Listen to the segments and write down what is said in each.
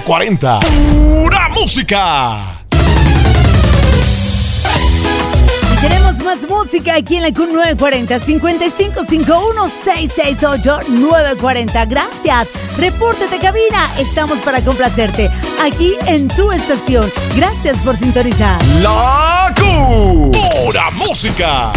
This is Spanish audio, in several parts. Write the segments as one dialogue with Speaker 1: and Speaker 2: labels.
Speaker 1: 940. ¡Pura música!
Speaker 2: Tenemos más música aquí en la Q 940 5551-668-940. Gracias. Repórtate, cabina. Estamos para complacerte aquí en tu estación. Gracias por sintonizar.
Speaker 1: La Q. Pura música.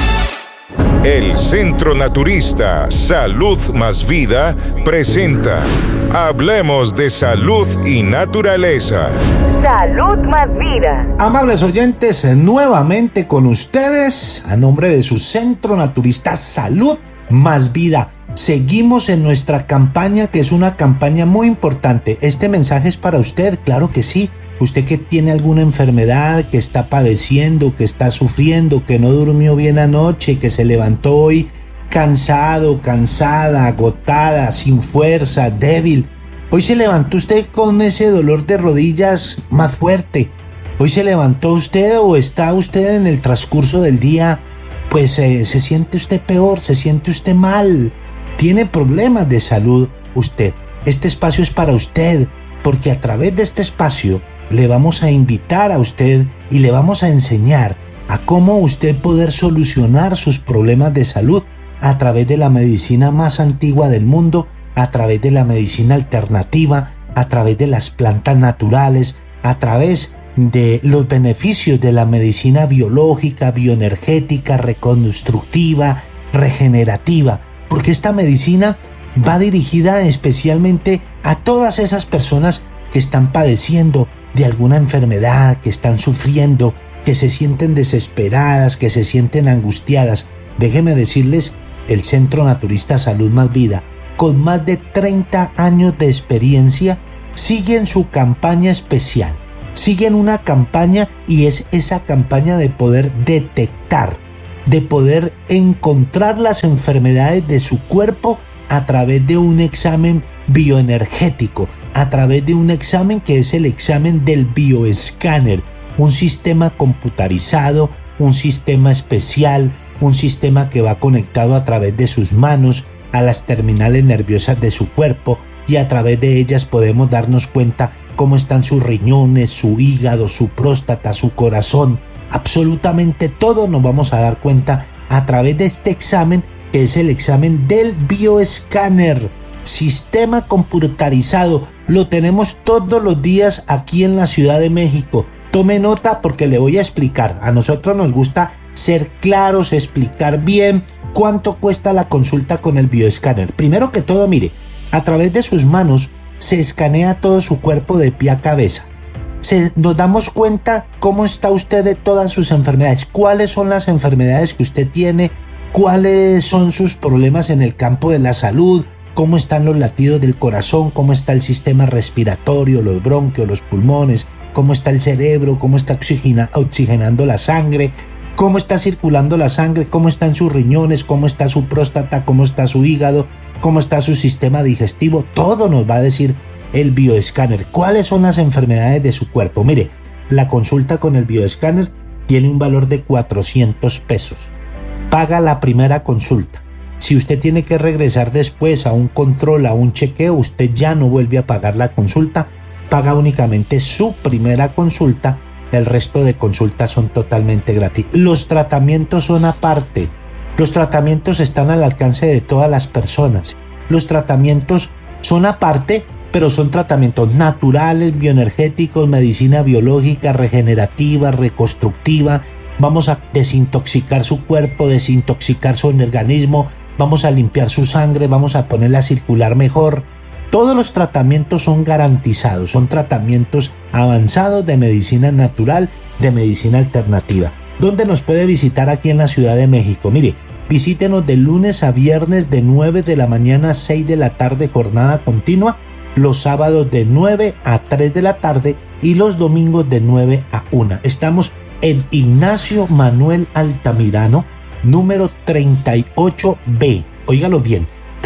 Speaker 3: El Centro Naturista Salud Más Vida presenta Hablemos de Salud y Naturaleza.
Speaker 4: Salud Más Vida.
Speaker 5: Amables oyentes, nuevamente con ustedes, a nombre de su Centro Naturista Salud Más Vida. Seguimos en nuestra campaña, que es una campaña muy importante. Este mensaje es para usted, claro que sí. Usted que tiene alguna enfermedad, que está padeciendo, que está sufriendo, que no durmió bien anoche, que se levantó hoy cansado, cansada, agotada, sin fuerza, débil. Hoy se levantó usted con ese dolor de rodillas más fuerte. Hoy se levantó usted o está usted en el transcurso del día, pues se siente usted peor, se siente usted mal. Tiene problemas de salud usted. Este espacio es para usted, porque a través de este espacio le vamos a invitar a usted y le vamos a enseñar a cómo usted poder solucionar sus problemas de salud a través de la medicina más antigua del mundo, a través de la medicina alternativa, a través de las plantas naturales, a través de los beneficios de la medicina biológica, bioenergética, reconstructiva, regenerativa, porque esta medicina va dirigida especialmente a todas esas personas que están padeciendo de alguna enfermedad, que están sufriendo, que se sienten desesperadas, que se sienten angustiadas. Déjenme decirles, el Centro Naturista Salud Más Vida, con más de 30 años de experiencia, siguen su campaña especial. Siguen una campaña, y es esa campaña de poder detectar, de poder encontrar las enfermedades de su cuerpo a través de un examen bioenergético, a través de un examen que es el examen del bioescáner, un sistema computarizado, un sistema especial, un sistema que va conectado a través de sus manos a las terminales nerviosas de su cuerpo, y a través de ellas podemos darnos cuenta cómo están sus riñones, su hígado, su próstata, su corazón. Absolutamente todo nos vamos a dar cuenta a través de este examen, que es el examen del bioescáner. Sistema computarizado, lo tenemos todos los días aquí en la Ciudad de México. Tome nota, porque le voy a explicar. A nosotros nos gusta ser claros, explicar bien cuánto cuesta la consulta con el bioescáner. Primero que todo, mire, a través de sus manos se escanea todo su cuerpo de pie a cabeza. Nos damos cuenta cómo está usted de todas sus enfermedades, cuáles son las enfermedades que usted tiene, cuáles son sus problemas en el campo de la salud, cómo están los latidos del corazón, cómo está el sistema respiratorio, los bronquios, los pulmones, cómo está el cerebro, cómo está oxigenando la sangre, cómo está circulando la sangre, cómo están sus riñones, cómo está su próstata, cómo está su hígado, cómo está su sistema digestivo. Todo nos va a decir el bioescáner. ¿Cuáles son las enfermedades de su cuerpo? Mire, la consulta con el bioescáner tiene un valor de 400 pesos. Paga la primera consulta. Si usted tiene que regresar después a un control, a un chequeo, usted ya no vuelve a pagar la consulta, paga únicamente su primera consulta. El resto de consultas son totalmente gratis. Los tratamientos son aparte. Los tratamientos están al alcance de todas las personas. Los tratamientos son aparte, pero son tratamientos naturales, bioenergéticos, medicina biológica, regenerativa, reconstructiva. Vamos a desintoxicar su cuerpo, desintoxicar su organismo, vamos a limpiar su sangre, vamos a ponerla a circular mejor. Todos los tratamientos son garantizados, son tratamientos avanzados de medicina natural, de medicina alternativa. ¿Dónde nos puede visitar aquí en la Ciudad de México? Mire, visítenos de lunes a viernes de 9 de la mañana a 6 de la tarde, jornada continua, los sábados de 9 a 3 de la tarde y los domingos de 9 a 1. Estamos en Ignacio Manuel Altamirano, número 38B. Óigalo bien,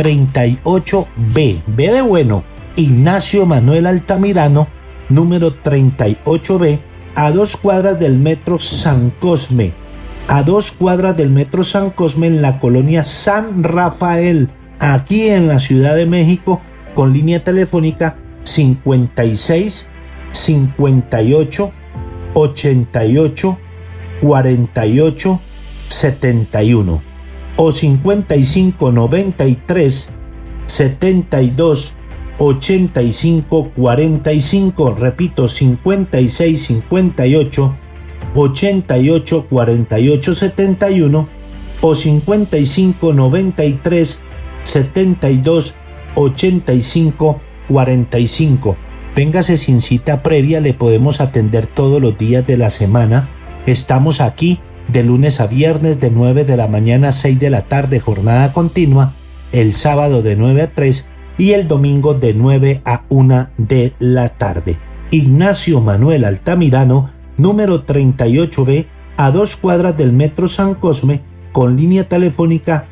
Speaker 5: 38B. B de bueno. Ignacio Manuel Altamirano, número 38B, a 2 cuadras del metro San Cosme. A 2 cuadras del metro San Cosme, en la colonia San Rafael, aquí en la Ciudad de México, con línea telefónica 56 58 88 48 71 o 55 93 72 85 45. Repito, 56 58 88 48 71 o 55 93 72 85 45. Véngase sin cita previa, le podemos atender todos los días de la semana. Estamos aquí de lunes a viernes de 9 de la mañana a 6 de la tarde, jornada continua, el sábado de 9 a 3 y el domingo de 9 a 1 de la tarde. Ignacio Manuel Altamirano, número 38B, a 2 cuadras del Metro San Cosme, con línea telefónica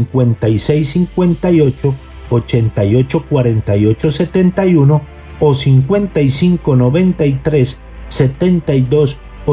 Speaker 5: 5658 88 48 71 o 55 93 72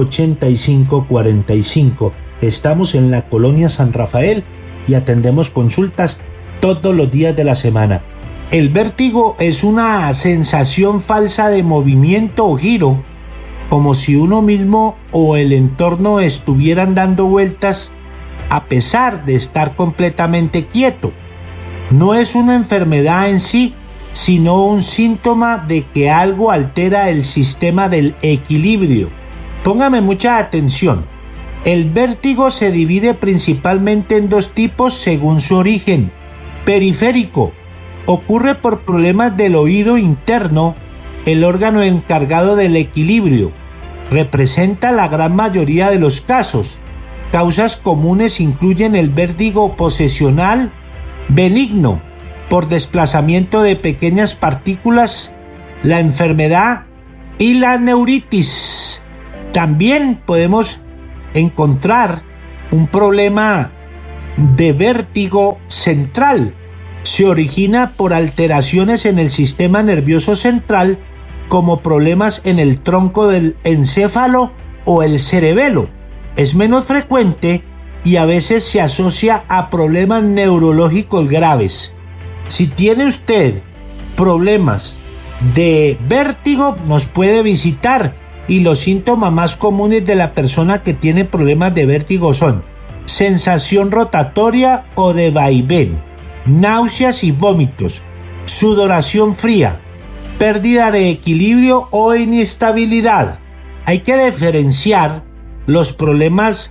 Speaker 5: 85 45. Estamos en la colonia San Rafael y atendemos consultas todos los días de la semana. El vértigo es una sensación falsa de movimiento o giro, como si uno mismo o el entorno estuvieran dando vueltas a pesar de estar completamente quieto. No es una enfermedad en sí, sino un síntoma de que algo altera el sistema del equilibrio. Póngame mucha atención. El vértigo se divide principalmente en 2 tipos según su origen. Periférico. Ocurre por problemas del oído interno, el órgano encargado del equilibrio. Representa la gran mayoría de los casos. Causas comunes incluyen el vértigo posesional benigno, por desplazamiento de pequeñas partículas, la enfermedad y la neuritis. También podemos encontrar un problema de vértigo central. Se origina por alteraciones en el sistema nervioso central, como problemas en el tronco del encéfalo o el cerebelo. Es menos frecuente y a veces se asocia a problemas neurológicos graves. Si tiene usted problemas de vértigo, nos puede visitar, y los síntomas más comunes de la persona que tiene problemas de vértigo son sensación rotatoria o de vaivén, náuseas y vómitos, sudoración fría, pérdida de equilibrio o inestabilidad. Hay que diferenciar los problemas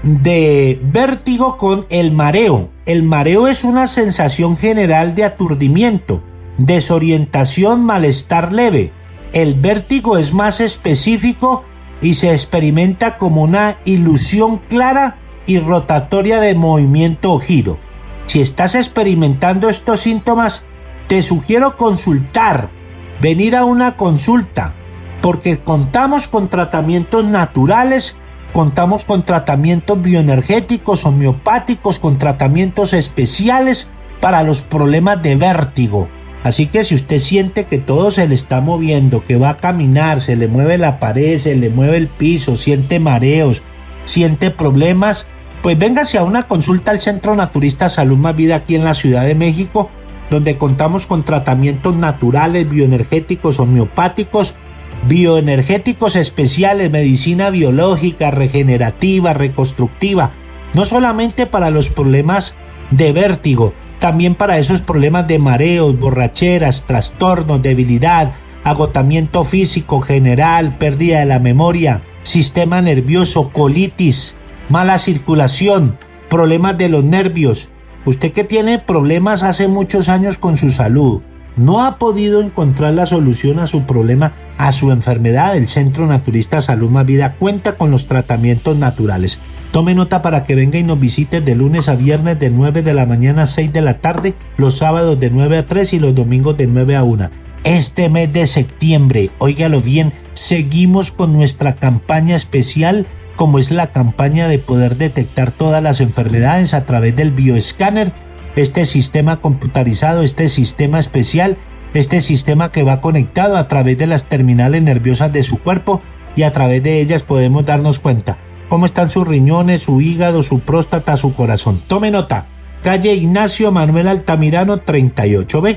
Speaker 5: de vértigo con el mareo. El mareo es una sensación general de aturdimiento, desorientación, malestar leve. El vértigo es más específico y se experimenta como una ilusión clara y rotatoria de movimiento o giro. Si estás experimentando estos síntomas, te sugiero consultar, venir a una consulta, porque contamos con tratamientos naturales, contamos con tratamientos bioenergéticos, homeopáticos, con tratamientos especiales para los problemas de vértigo. Así que si usted siente que todo se le está moviendo, que va a caminar, se le mueve la pared, se le mueve el piso, siente mareos, siente problemas, pues véngase a una consulta al Centro Naturista Salud Más Vida aquí en la Ciudad de México, donde contamos con tratamientos naturales, bioenergéticos, homeopáticos, bioenergéticos especiales, medicina biológica, regenerativa, reconstructiva, no solamente para los problemas de vértigo, también para esos problemas de mareos, borracheras, trastornos, debilidad, agotamiento físico general, pérdida de la memoria, sistema nervioso, colitis, mala circulación, problemas de los nervios. Usted que tiene problemas hace muchos años con su salud, no ha podido encontrar la solución a su problema, a su enfermedad. El Centro Naturista Salud Más Vida cuenta con los tratamientos naturales. Tome nota para que venga y nos visite de lunes a viernes de 9 de la mañana a 6 de la tarde, los sábados de 9 a 3 y los domingos de 9 a 1. Este mes de septiembre, óigalo bien, seguimos con nuestra campaña especial, como es la campaña de poder detectar todas las enfermedades a través del bioescáner, este sistema computarizado, este sistema especial, este sistema que va conectado a través de las terminales nerviosas de su cuerpo, y a través de ellas podemos darnos cuenta cómo están sus riñones, su hígado, su próstata, su corazón. Tome nota, calle Ignacio Manuel Altamirano 38B,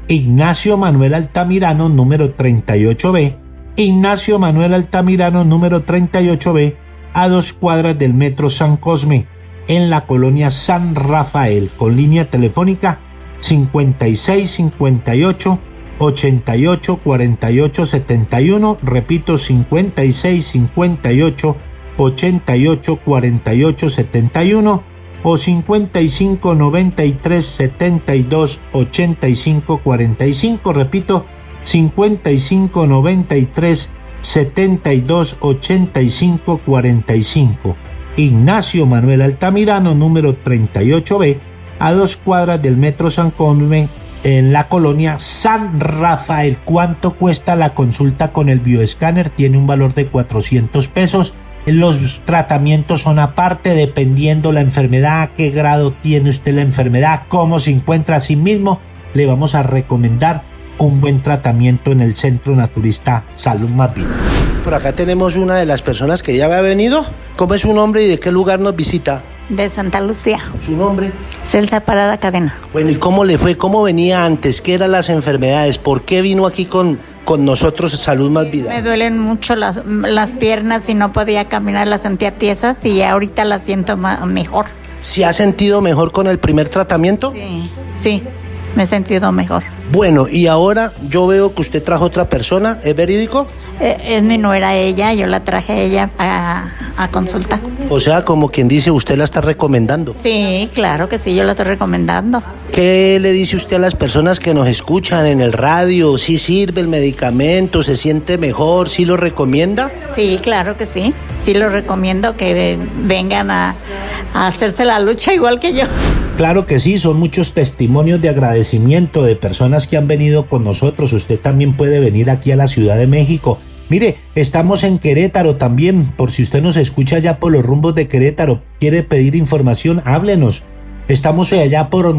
Speaker 5: Ignacio Manuel Altamirano, número 38B. Ignacio Manuel Altamirano, número 38B, a 2 cuadras del Metro San Cosme, en la colonia San Rafael, con línea telefónica 5658 88 48 71, repito, 5658 88 48 71 o 55 93 72 85 45, repito, 55 93 72 85 45. Ignacio Manuel Altamirano, número 38B, a 2 cuadras del Metro San Cosme, en la colonia San Rafael. ¿Cuánto cuesta la consulta con el bioescáner? Tiene un valor de 400 pesos. Los tratamientos son aparte, dependiendo la enfermedad, qué grado tiene usted la enfermedad, cómo se encuentra a sí mismo. Le vamos a recomendar un buen tratamiento en el Centro Naturista Salud Más Vida.
Speaker 6: Por acá tenemos una de las personas que ya había venido. ¿Cómo es su nombre y de qué lugar nos visita?
Speaker 7: De Santa Lucía.
Speaker 6: ¿Su nombre?
Speaker 7: Celsa Parada Cadena.
Speaker 6: Bueno, ¿y cómo le fue? ¿Cómo venía antes? ¿Qué eran las enfermedades? ¿Por qué vino aquí con nosotros Salud Más Vida?
Speaker 7: Me duelen mucho las piernas y no podía caminar, las sentía tiesas y ahorita las siento mejor.
Speaker 6: ¿Se ha sentido mejor con el primer tratamiento?
Speaker 7: Sí, me he sentido mejor.
Speaker 6: Bueno, y ahora yo veo que usted trajo otra persona, ¿es verídico?
Speaker 7: Es mi nuera ella, yo la traje a ella a consulta.
Speaker 6: O sea, como quien dice, usted la está recomendando.
Speaker 7: Sí, claro que sí, yo la estoy recomendando.
Speaker 6: ¿Qué le dice usted a las personas que nos escuchan en el radio? ¿Sí sirve el medicamento? ¿Se siente mejor? ¿Sí lo recomienda?
Speaker 7: Sí, claro que sí. Sí lo recomiendo que vengan a hacerse la lucha igual que yo.
Speaker 5: Claro que sí, son muchos testimonios de agradecimiento de personas que han venido con nosotros. Usted también puede venir aquí a la Ciudad de México. Mire, estamos en Querétaro también, por si usted nos escucha allá por los rumbos de Querétaro, quiere pedir información, háblenos. Estamos allá por